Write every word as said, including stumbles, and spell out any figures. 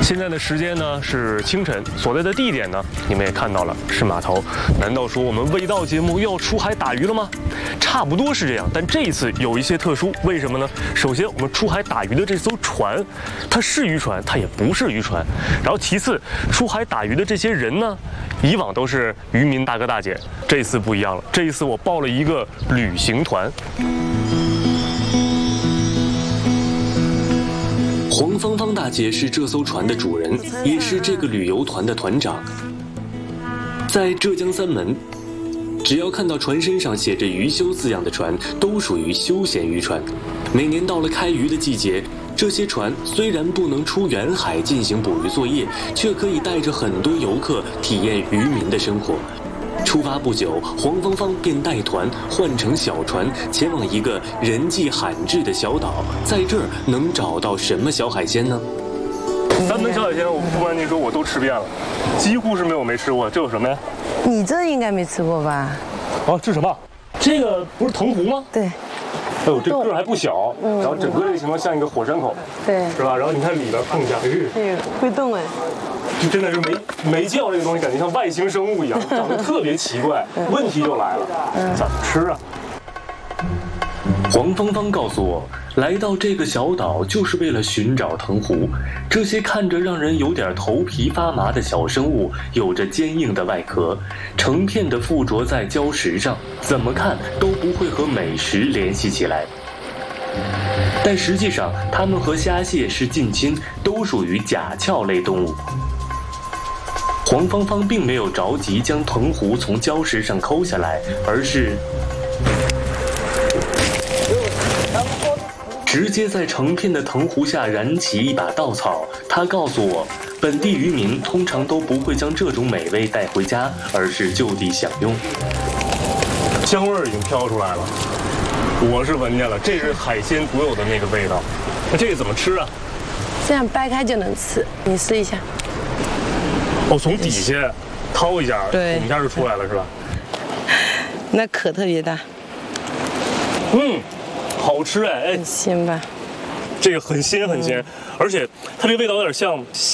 现在的时间呢是清晨，所在的地点呢你们也看到了，是码头。难道说我们味道节目又要出海打鱼了吗？差不多是这样，但这一次有一些特殊，为什么呢？首先，我们出海打鱼的这艘船，它是渔船，它也不是渔船。然后其次，出海打鱼的这些人呢，以往都是渔民大哥大姐，这一次不一样了。这一次我报了一个旅行团。 黄芳芳大姐是这艘船的主人，也是这个旅游团的团长。在浙江三门，只要看到船身上写着“渔修”字样的船，都属于休闲渔船。每年到了开渔的季节，这些船虽然不能出远海进行捕鱼作业，却可以带着很多游客体验渔民的生活。出发不久，黄芳芳便带团换乘小船，前往一个人迹罕至的小岛。在这儿能找到什么小海鲜呢？ 三门小海鲜，我不瞒您说，我都吃遍了，几乎是没有没吃过。这有什么呀？ 你这应该没吃过吧？ 哦，这什么？这个不是藤壶吗？ 对。 哎呦，这个儿还不小， 嗯、 然后整个这个情况像一个火山口， 对， 是吧？然后你看里边碰一下， 哎，会动哎。 就真的是没没叫这个东西，感觉像外星生物一样，长得特别奇怪。问题就来了，怎么吃啊？ 黄芳芳告诉我，来到这个小岛就是为了寻找藤壶。这些看着让人有点头皮发麻的小生物，有着坚硬的外壳，成片的附着在礁石上，怎么看都不会和美食联系起来。但实际上，它们和虾蟹是近亲，都属于甲壳类动物。黄芳芳并没有着急将藤壶从礁石上抠下来，而是直接在成片的藤壶下燃起一把稻草。她告诉我，本地渔民通常都不会将这种美味带回家，而是就地享用。 香味儿已经飘出来了，我是闻见了，这是海鲜独有的那个味道。那这个怎么吃啊？ 这样掰开就能吃，你试一下。 哦，从底下掏一下， 对， 捅一下就出来了，是吧？ 那壳特别大。 嗯，好吃哎，哎， 很鲜吧？ 这个很鲜很鲜，嗯、而且它这个味道有点像